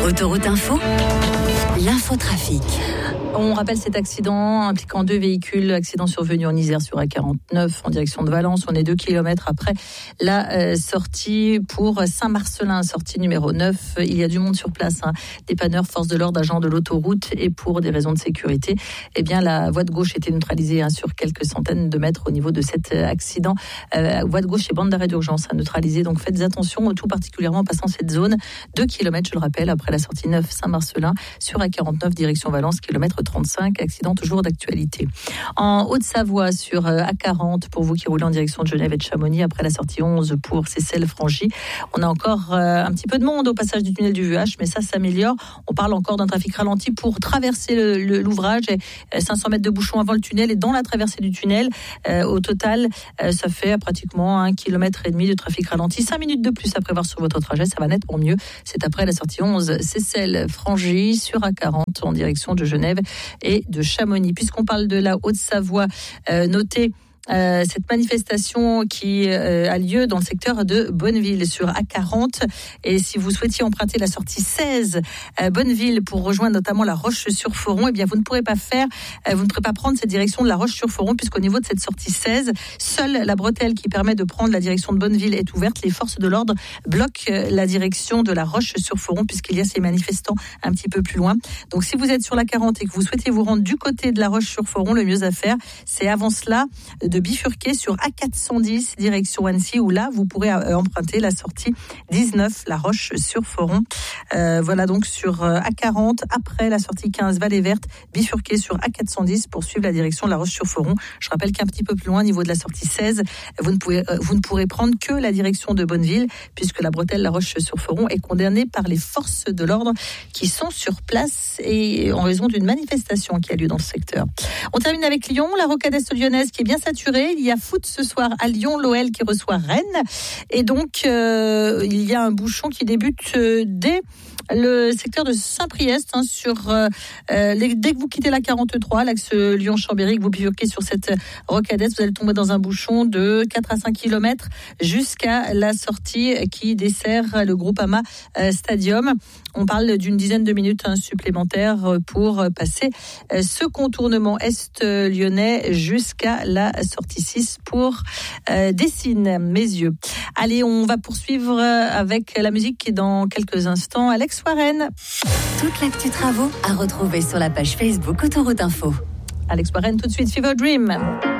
Autoroute Info, l'infotrafic. On rappelle cet accident impliquant 2 véhicules, accident survenu en Isère sur A49 en direction de Valence. On est 2 kilomètres après la sortie pour Saint-Marcelin, sortie numéro 9. Il y a du monde sur place, dépanneurs, forces de l'ordre, agents de l'autoroute, et pour des raisons de sécurité, la voie de gauche était neutralisée sur quelques centaines de mètres au niveau de cet accident. Voie de gauche et bande d'arrêt d'urgence neutralisée, donc faites attention, tout particulièrement en passant cette zone. 2 kilomètres, je le rappelle, après la sortie 9 Saint-Marcelin sur A49 direction Valence, kilomètre 35, accident toujours d'actualité. En Haute-Savoie sur A40, pour vous qui roulez en direction de Genève et de Chamonix, après la sortie 11 pour Seyssel-Frangy, on a encore un petit peu de monde au passage du tunnel du Vuache, mais ça s'améliore. On parle encore d'un trafic ralenti pour traverser l'ouvrage, et 500 mètres de bouchon avant le tunnel, et dans la traversée du tunnel, au total, ça fait pratiquement 1,5 km de trafic ralenti. 5 minutes de plus à prévoir sur votre trajet, ça va nettement mieux. C'est après la sortie 11 Seyssel-Frangy sur A40 en direction de Genève et de Chamonix. Puisqu'on parle de la Haute-Savoie, notez cette manifestation qui a lieu dans le secteur de Bonneville sur A40, et si vous souhaitiez emprunter la sortie 16 Bonneville pour rejoindre notamment la Roche-sur-Foron, vous ne pourrez pas prendre cette direction de la Roche-sur-Foron, puisqu'au niveau de cette sortie 16, seule la bretelle qui permet de prendre la direction de Bonneville est ouverte. Les forces de l'ordre bloquent la direction de la Roche-sur-Foron puisqu'il y a ces manifestants un petit peu plus loin. Donc si vous êtes sur la 40 et que vous souhaitez vous rendre du côté de la Roche-sur-Foron, le mieux à faire, c'est avant cela de bifurquer sur A410 direction Annecy, où là vous pourrez emprunter la sortie 19 La Roche-sur-Foron. Voilà donc sur A40 après la sortie 15 Vallée Verte, bifurquer sur A410 pour suivre la direction de La Roche-sur-Foron. Je rappelle qu'un petit peu plus loin, au niveau de la sortie 16, vous ne pourrez prendre que la direction de Bonneville, puisque la bretelle La Roche-sur-Foron est condamnée par les forces de l'ordre qui sont sur place et en raison d'une manifestation qui a lieu dans le secteur. On termine avec Lyon, la rocade est lyonnaise qui est bien saturée. Il y a foot ce soir à Lyon, l'OL qui reçoit Rennes, et donc il y a un bouchon qui débute dès le secteur de Saint-Priest, dès que vous quittez la 43, l'axe Lyon-Chambéry, que vous bifurquez sur cette rocadette, vous allez tomber dans un bouchon de 4 à 5 km jusqu'à la sortie qui dessert le Groupama Stadium. On parle d'une dizaine de minutes supplémentaires pour passer ce contournement est-lyonnais jusqu'à la sortie 6 pour Dessines, Messieurs. Allez, on va poursuivre avec la musique dans quelques instants. Alex Warren. Toute l'actu travaux à retrouver sur la page Facebook Autoroute Info. Alex Warren tout de suite, Fever Dream.